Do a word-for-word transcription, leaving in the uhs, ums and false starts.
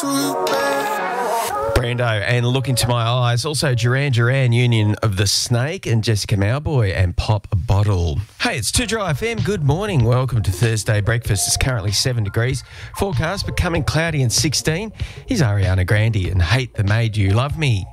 Brando and Look Into My Eyes. Also Duran Duran, Union of the Snake, and Jessica Mauboy and Pop a Bottle. Hey, it's two Dry F M. Good morning. Welcome to Thursday Breakfast. It's currently seven degrees. Forecast becoming cloudy and sixteen. Here's Ariana Grande and Hate That Made You Love Me.